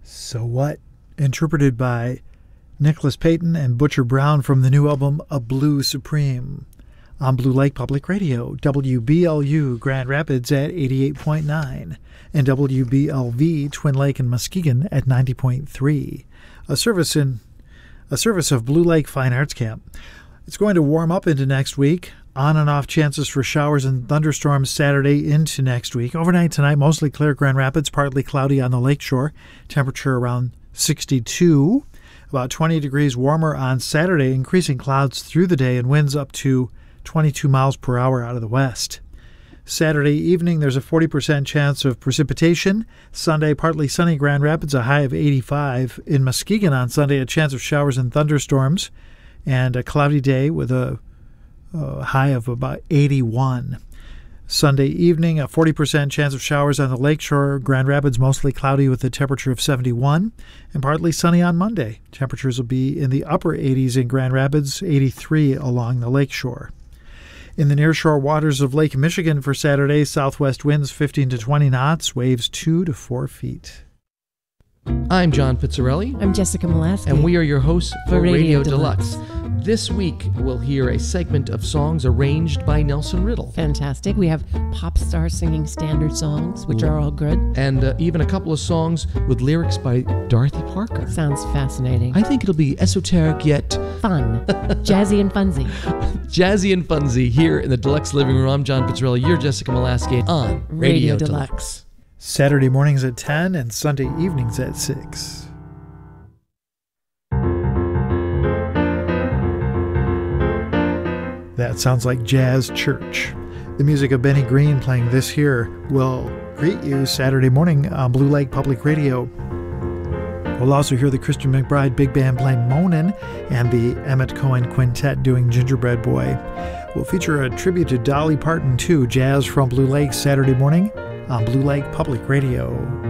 So What, interpreted by Nicholas Payton and Butcher Brown from the new album A Blue Supreme on Blue Lake Public Radio, WBLU Grand Rapids at 88.9 and WBLV Twin Lake and Muskegon at 90.3. A service of Blue Lake Fine Arts Camp. It's going to warm up into next week. On and off chances for showers and thunderstorms Saturday into next week. Overnight tonight, mostly clear Grand Rapids, partly cloudy on the lakeshore. Temperature around 62. About 20 degrees warmer on Saturday, increasing clouds through the day and winds up to 22 miles per hour out of the west. Saturday evening, there's a 40% chance of precipitation. Sunday, partly sunny Grand Rapids, a high of 85. In Muskegon on Sunday, a chance of showers and thunderstorms. And a cloudy day with a high of about 81. Sunday evening, a 40% chance of showers on the lakeshore. Grand Rapids mostly cloudy with a temperature of 71, and partly sunny on Monday. Temperatures will be in the upper 80s in Grand Rapids, 83 along the lakeshore. In the nearshore waters of Lake Michigan for Saturday, southwest winds 15 to 20 knots, waves 2 to 4 feet. I'm John Pizzarelli. I'm Jessica Molaski. And we are your hosts for Radio Deluxe. Deluxe. This week, we'll hear a segment of songs arranged by Nelson Riddle. Fantastic. We have pop stars singing standard songs, which are all good. And even a couple of songs with lyrics by Dorothy Parker. Sounds fascinating. I think it'll be esoteric yet fun. Jazzy and funsy. Jazzy and funsy here in the Deluxe Living Room. I'm John Pizzarelli. You're Jessica Molaski on Radio Deluxe. Saturday mornings at 10 and Sunday evenings at 6. That sounds like Jazz Church. The music of Benny Green playing this here will greet you Saturday morning on Blue Lake Public Radio. We'll also hear the Christian McBride Big Band playing Moanin' and the Emmett Cohen Quintet doing Gingerbread Boy. We'll feature a tribute to Dolly Parton too, Jazz from Blue Lake Saturday morning on Blue Lake Public Radio.